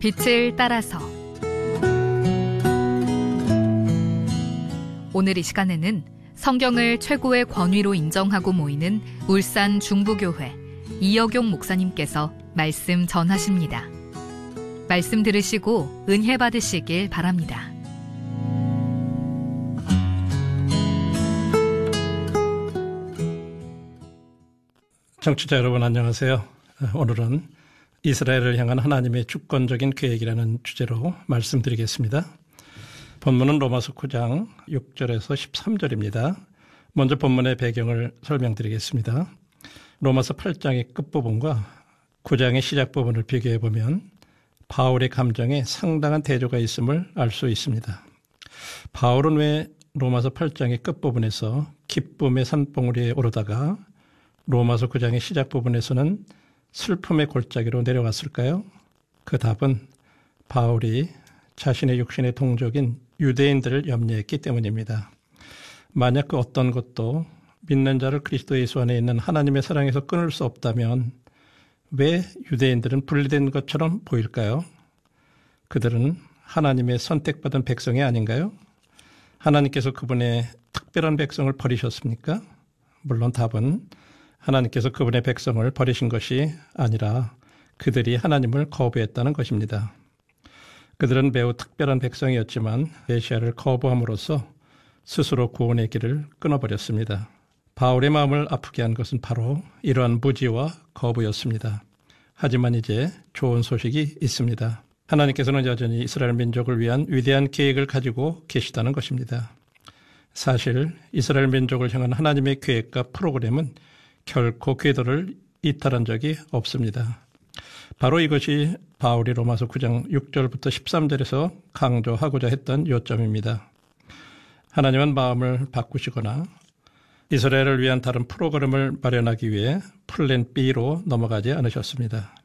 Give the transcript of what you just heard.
빛을 따라서. 오늘 이 시간에는 성경을 최고의 권위로 인정하고 모이는 울산 중부교회 이여경 목사님께서 말씀 전하십니다. 말씀 들으시고 은혜 받으시길 바랍니다. 청취자 여러분 안녕하세요. 오늘은 이스라엘을 향한 하나님의 주권적인 계획이라는 주제로 말씀드리겠습니다. 본문은 로마서 9장 6절에서 13절입니다. 먼저 본문의 배경을 설명드리겠습니다. 로마서 8장의 끝부분과 9장의 시작 부분을 비교해 보면 바울의 감정에 상당한 대조가 있음을 알 수 있습니다. 바울은 왜 로마서 8장의 끝부분에서 기쁨의 산봉우리에 오르다가 로마서 9장의 시작 부분에서는 슬픔의 골짜기로 내려갔을까요? 그 답은 바울이 자신의 육신의 동족인 유대인들을 염려했기 때문입니다. 만약 그 어떤 것도 믿는 자를 그리스도 예수 안에 있는 하나님의 사랑에서 끊을 수 없다면 왜 유대인들은 분리된 것처럼 보일까요? 그들은 하나님의 선택받은 백성이 아닌가요? 하나님께서 그분의 특별한 백성을 버리셨습니까? 물론 답은 하나님께서 그분의 백성을 버리신 것이 아니라 그들이 하나님을 거부했다는 것입니다. 그들은 매우 특별한 백성이었지만 메시아를 거부함으로써 스스로 구원의 길을 끊어버렸습니다. 바울의 마음을 아프게 한 것은 바로 이러한 무지와 거부였습니다. 하지만 이제 좋은 소식이 있습니다. 하나님께서는 여전히 이스라엘 민족을 위한 위대한 계획을 가지고 계시다는 것입니다. 사실 이스라엘 민족을 향한 하나님의 계획과 프로그램은 결코 궤도를 이탈한 적이 없습니다. 바로 이것이 바울이 로마서 9장 6절부터 13절에서 강조하고자 했던 요점입니다. 하나님은 마음을 바꾸시거나 이스라엘을 위한 다른 프로그램을 마련하기 위해 플랜 B로 넘어가지 않으셨습니다.